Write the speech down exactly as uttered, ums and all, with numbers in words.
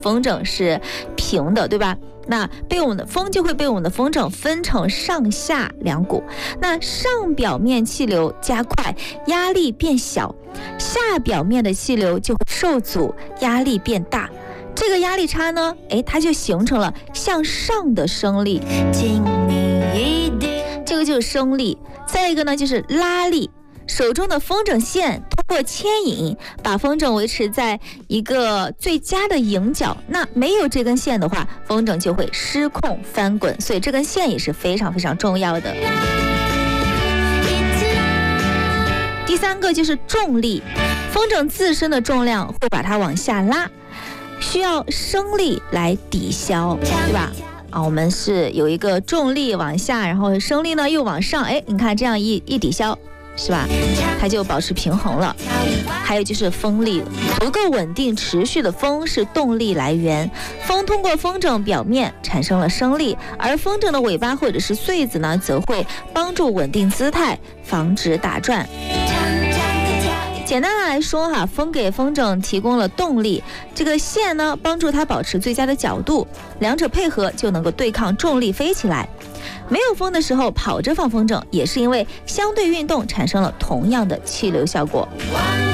风筝是平的，对吧？那被我们的风就会被我们的风筝分成上下两股，那上表面气流加快，压力变小，下表面的气流就会受阻，压力变大。这个压力差呢，哎，它就形成了向上的升力，这个就是升力。再一个呢，就是拉力。手中的风筝线通过牵引，把风筝维持在一个最佳的迎角。那没有这根线的话，风筝就会失控翻滚，所以这根线也是非常非常重要的。第三个就是重力，风筝自身的重量会把它往下拉，需要升力来抵消，对吧？啊，我们是有一个重力往下，然后升力呢又往上，哎，你看这样一一抵消，是吧？它就保持平衡了。还有就是风力，足够稳定持续的风是动力来源。风通过风筝表面产生了升力，而风筝的尾巴或者是穗子呢，则会帮助稳定姿态，防止打转。简单的来说哈，风给风筝提供了动力，这个线呢帮助它保持最佳的角度，两者配合就能够对抗重力飞起来。没有风的时候跑着放风筝，也是因为相对运动产生了同样的气流效果。